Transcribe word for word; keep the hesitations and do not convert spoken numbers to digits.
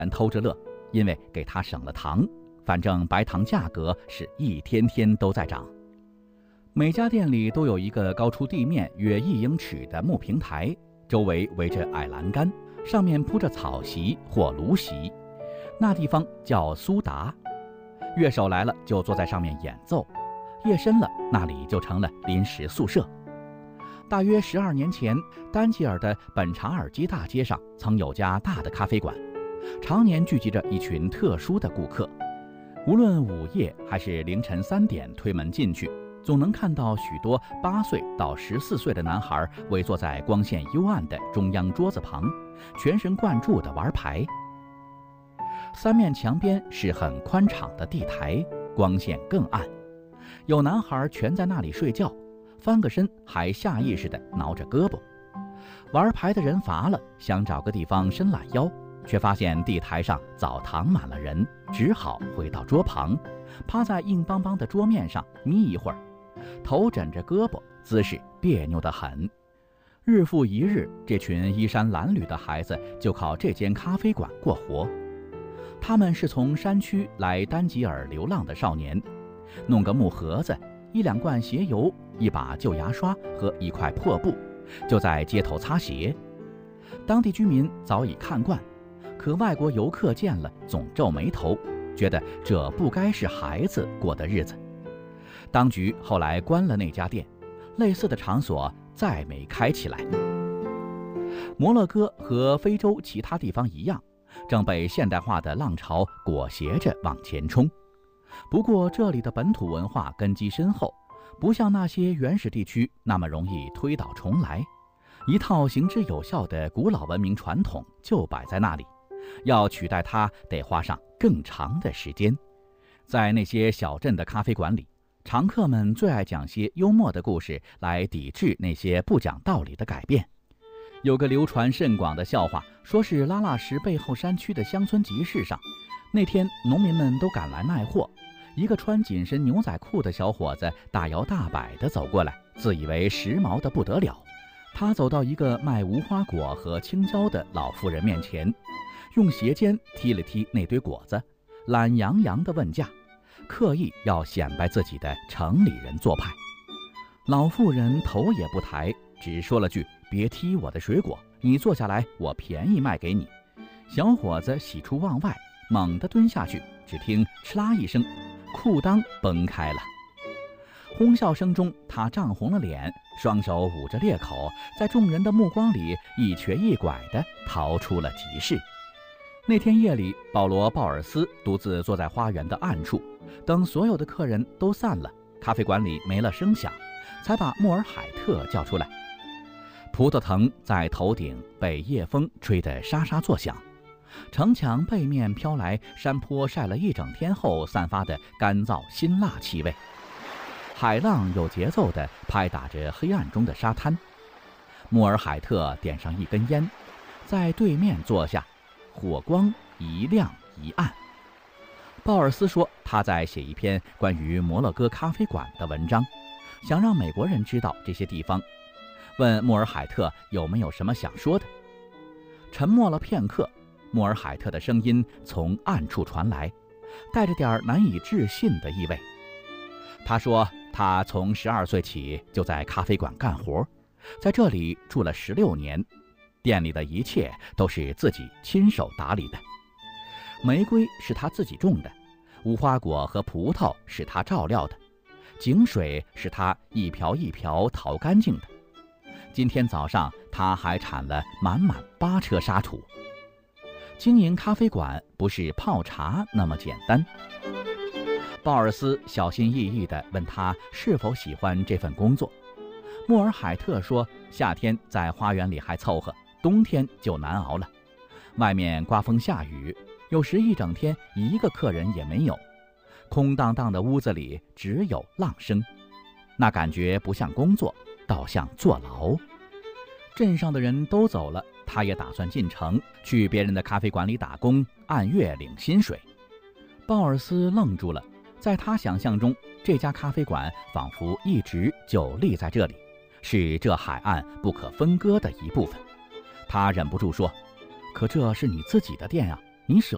偷着乐，因为给他省了糖，反正白糖价格是一天天都在涨。每家店里都有一个高出地面约一英尺的木平台，周围围着矮栏杆，上面铺着草席或芦席，那地方叫苏达。乐手来了就坐在上面演奏，夜深了，那里就成了临时宿舍。大约十二年前，丹吉尔的本查尔基大街上曾有家大的咖啡馆，常年聚集着一群特殊的顾客。无论午夜还是凌晨三点推门进去，总能看到许多八岁到十四岁的男孩围坐在光线幽暗的中央桌子旁，全神贯注地玩牌。三面墙边是很宽敞的地台，光线更暗，有男孩蜷在那里睡觉，翻个身还下意识地挠着胳膊。玩牌的人乏了，想找个地方伸懒腰，却发现地台上早躺满了人，只好回到桌旁，趴在硬邦邦的桌面上眯一会儿，头枕着胳膊，姿势别扭得很。日复一日，这群衣衫褴褛的孩子就靠这间咖啡馆过活。他们是从山区来丹吉尔流浪的少年，弄个木盒子，一两罐鞋油，一把旧牙刷和一块破布，就在街头擦鞋。当地居民早已看惯，可外国游客见了总皱眉头，觉得这不该是孩子过的日子。当局后来关了那家店，类似的场所再没开起来。摩洛哥和非洲其他地方一样，正被现代化的浪潮裹挟着往前冲。不过这里的本土文化根基深厚，不像那些原始地区那么容易推倒重来。一套行之有效的古老文明传统就摆在那里，要取代它得花上更长的时间。在那些小镇的咖啡馆里，常客们最爱讲些幽默的故事来抵制那些不讲道理的改变。有个流传甚广的笑话，说是拉腊什背后山区的乡村集市上，那天农民们都赶来卖货，一个穿紧身牛仔裤的小伙子大摇大摆地走过来，自以为时髦得不得了。他走到一个卖无花果和青椒的老妇人面前，用鞋尖踢了踢那堆果子，懒洋洋地问价，刻意要显摆自己的城里人做派。老妇人头也不抬，只说了句：“别踢我的水果，你坐下来，我便宜卖给你。”小伙子喜出望外，猛地蹲下去，只听哧啦一声，裤裆崩开了。哄笑声中，他涨红了脸，双手捂着裂口，在众人的目光里一瘸一拐地逃出了集市。那天夜里，保罗·鲍尔斯独自坐在花园的暗处，等所有的客人都散了，咖啡馆里没了声响，才把穆尔海特叫出来。葡萄藤在头顶被夜风吹得沙沙作响，城墙背面飘来山坡晒了一整天后散发的干燥辛辣气味，海浪有节奏地拍打着黑暗中的沙滩。穆尔海特点上一根烟，在对面坐下，火光一亮一暗。鲍尔斯说他在写一篇关于摩洛哥咖啡馆的文章，想让美国人知道这些地方，问穆尔海特有没有什么想说的。沉默了片刻，穆尔海特的声音从暗处传来，带着点难以置信的意味。他说他从十二岁起就在咖啡馆干活，在这里住了十六年，店里的一切都是自己亲手打理的。玫瑰是他自己种的，无花果和葡萄是他照料的，井水是他一瓢一瓢淘干净的。今天早上他还铲了满满八车沙土。经营咖啡馆不是泡茶那么简单。鲍尔斯小心翼翼地问他是否喜欢这份工作。穆尔海特说，夏天在花园里还凑合，冬天就难熬了。外面刮风下雨，有时一整天一个客人也没有，空荡荡的屋子里只有浪声，那感觉不像工作，倒像坐牢。镇上的人都走了，他也打算进城，去别人的咖啡馆里打工，按月领薪水。鲍尔斯愣住了，在他想象中，这家咖啡馆仿佛一直就立在这里，是这海岸不可分割的一部分。他忍不住说：“可这是你自己的店啊，你舍